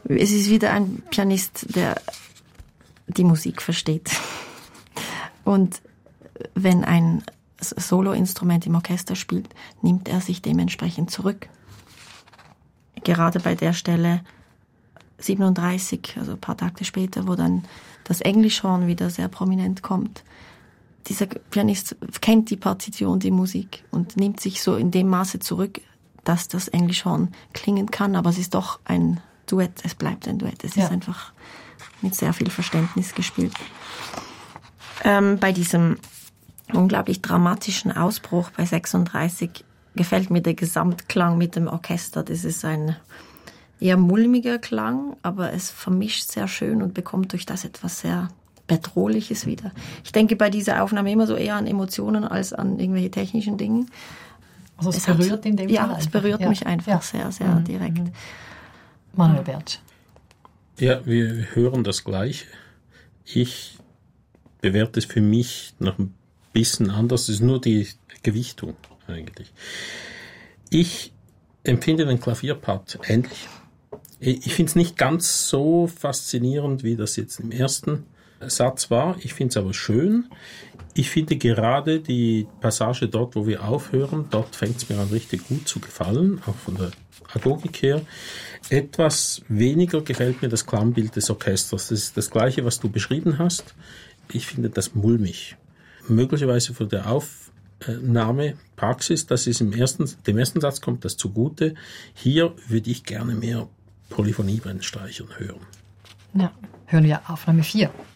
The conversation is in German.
Es ist wieder ein Pianist, der die Musik versteht. Und wenn ein Soloinstrument im Orchester spielt, nimmt er sich dementsprechend zurück. Gerade bei der Stelle 37, also ein paar Takte später, wo dann das Englischhorn wieder sehr prominent kommt. Dieser Pianist kennt die Partition, die Musik und nimmt sich so in dem Maße zurück, dass das Englischhorn klingen kann, aber es ist doch ein Duett, es bleibt ein Duett. Es ist einfach mit sehr viel Verständnis gespielt. Bei diesem unglaublich dramatischen Ausbruch bei 36 gefällt mir der Gesamtklang mit dem Orchester. Das ist ein eher mulmiger Klang, aber es vermischt sehr schön und bekommt durch das etwas sehr Bedrohliches wieder. Ich denke bei dieser Aufnahme immer so eher an Emotionen als an irgendwelche technischen Dingen. Also es berührt in dem Fall? Ja, es berührt mich einfach sehr, sehr direkt. Manuel Bertsch. Ja, wir hören das Gleiche. Ich bewerte es für mich noch ein bisschen anders. Es ist nur die Gewichtung eigentlich. Ich empfinde den Klavierpart ähnlich. Ich finde es nicht ganz so faszinierend, wie das jetzt im ersten Satz war. Ich finde es aber schön. Ich finde gerade die Passage dort, wo wir aufhören, dort fängt es mir an richtig gut zu gefallen, auch von der Agogik her. Etwas weniger gefällt mir das Klangbild des Orchesters. Das ist das Gleiche, was du beschrieben hast. Ich finde das mulmig. Möglicherweise für der Aufnahmepraxis, das ist dem ersten Satz kommt das zugute. Hier würde ich gerne mehr Polyphonie bei den Streichern hören. Ja, hören wir Aufnahme 4.